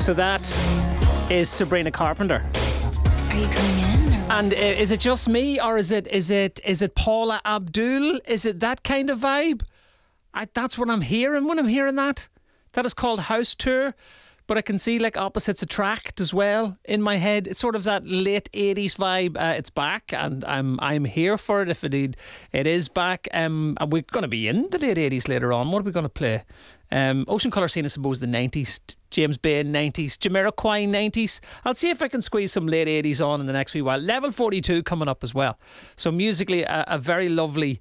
So that is Sabrina Carpenter. Are you coming in? And is it just me, or is it Paula Abdul? Is it that kind of vibe? That's what I'm hearing when I'm hearing that. That is called House Tour. But I can see like Opposites Attract as well in my head. It's sort of that late 80s vibe. It's back, and I'm here for it if indeed it is back. We're going to be in the late 80s later on. What are we going to play? Ocean Colour Scene, I suppose, the 90s. James Bay 90s. Jamiroquai 90s. I'll see if I can squeeze some late 80s on in the next wee while. Level 42 coming up as well. So musically, a very lovely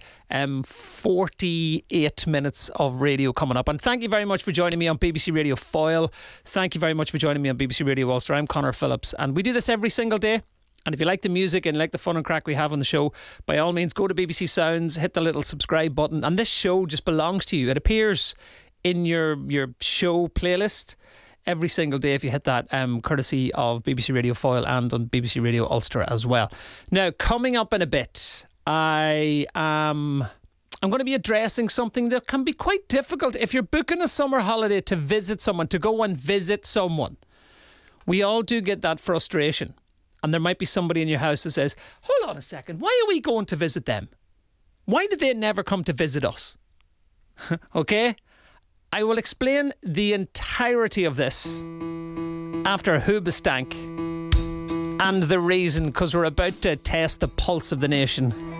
48 minutes of radio coming up. And thank you very much for joining me on BBC Radio Foyle. Thank you very much for joining me on BBC Radio Ulster. I'm Conor Phillips, and we do this every single day. And if you like the music and like the fun and crack we have on the show, by all means go to BBC Sounds, hit the little subscribe button, and this show just belongs to you. It appears in your show playlist every single day if you hit that, courtesy of BBC Radio Foyle and on BBC Radio Ulster as well. Now, coming up in a bit, I'm going to be addressing something that can be quite difficult if you're booking a summer holiday to visit someone, to go and visit someone. We all do get that frustration. And there might be somebody in your house that says, hold on a second, why are we going to visit them? Why did they never come to visit us? Okay? I will explain the entirety of this after Hoobastank and the reason, because we're about to test the pulse of the nation